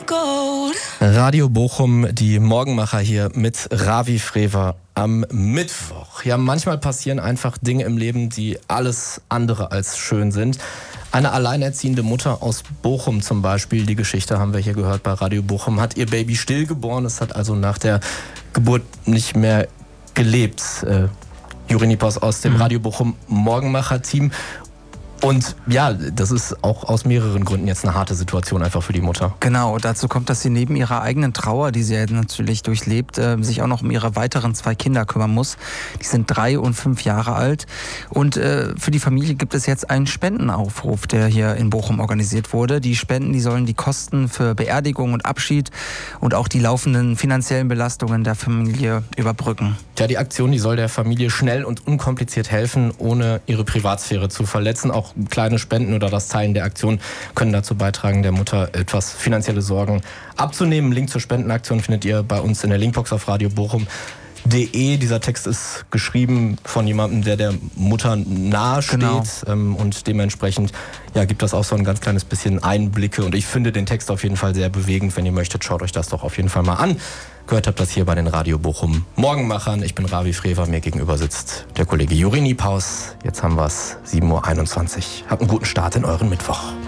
Radio Bochum, die Morgenmacher hier mit Ravi Frewer am Mittwoch. Ja, manchmal passieren einfach Dinge im Leben, die alles andere als schön sind. Eine alleinerziehende Mutter aus Bochum zum Beispiel, die Geschichte haben wir hier gehört bei Radio Bochum, hat ihr Baby stillgeboren. Es hat also nach der Geburt nicht mehr gelebt. Juri Nipaus aus dem Radio Bochum Morgenmacher-Team. Und ja, das ist auch aus mehreren Gründen jetzt eine harte Situation einfach für die Mutter. Genau, dazu kommt, dass sie neben ihrer eigenen Trauer, die sie ja natürlich durchlebt, sich auch noch um ihre weiteren 2 Kinder kümmern muss. Die sind 3 und 5 Jahre alt. Und für die Familie gibt es jetzt einen Spendenaufruf, der hier in Bochum organisiert wurde. Die Spenden, die sollen die Kosten für Beerdigung und Abschied und auch die laufenden finanziellen Belastungen der Familie überbrücken. Ja, die Aktion, die soll der Familie schnell und unkompliziert helfen, ohne ihre Privatsphäre zu verletzen. Auch kleine Spenden oder das Teilen der Aktion können dazu beitragen, der Mutter etwas finanzielle Sorgen abzunehmen. Link zur Spendenaktion findet ihr bei uns in der Linkbox auf radiobochum.de. Dieser Text ist geschrieben von jemandem, der Mutter nahe steht. Genau. Und dementsprechend gibt das auch so ein ganz kleines bisschen Einblicke. Und ich finde den Text auf jeden Fall sehr bewegend. Wenn ihr möchtet, schaut euch das doch auf jeden Fall mal an. Gehört habt das hier bei den Radio Bochum Morgenmachern. Ich bin Ravi Frewer, mir gegenüber sitzt der Kollege Juri Nipaus. Jetzt haben wir es 7:21 Uhr. Habt einen guten Start in euren Mittwoch.